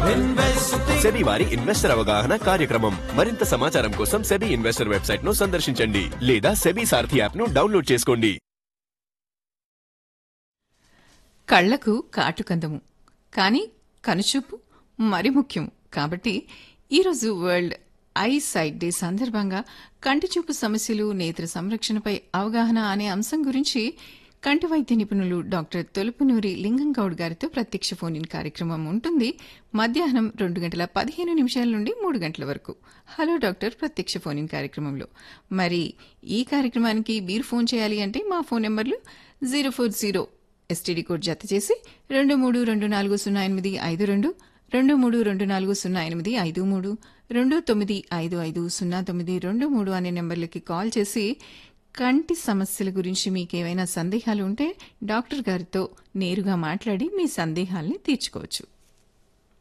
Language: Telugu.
సెబీ వారి ఇన్వెస్టర్ అవగాహన కార్యక్రమం. మరింత సమాచారం కోసం సెబీ ఇన్వెస్టర్ వెబ్సైట్ ను సందర్శించండి లేదా సెబీ సారథి యాప్ ను డౌన్లోడ్ చేసుకోండి. కళ్లకు కాటుకందము, కానీ కనుచూపు మరి ముఖ్యం. కాబట్టి ఈరోజు వరల్డ్ ఐ సైట్ డే సందర్భంగా కంటిచూపు సమస్యలు, నేత్ర సంరక్షణపై అవగాహన అనే అంశం గురించి కంటి వైద్య నిపుణులు డాక్టర్ తొలుపునూరి లింగంగౌడ్ గారితో ప్రత్యక్ష ఫోన్ ఇన్ కార్యక్రమం ఉంటుంది. మధ్యాహ్నం 2:15 నుండి 3 గంటల వరకు. హలో డాక్టర్ ప్రత్యక్ష ఫోన్ ఇన్ కార్యక్రమంలో. మరి ఈ కార్యక్రమానికి మీరు ఫోన్ చేయాలి అంటే మా ఫోన్ నెంబర్లు 040 ఎస్టీడీ కోడ్ జత చేసి 23240852, 23240853, 29550923 అనే నెంబర్లకి కాల్ చేసి కంటి సమస్యల గురించి మీకేమైనా సందేహాలు ఉంటే డాక్టర్ గారితో నేరుగా మాట్లాడి మీ సందేహాల్ని తీర్చుకోవచ్చు.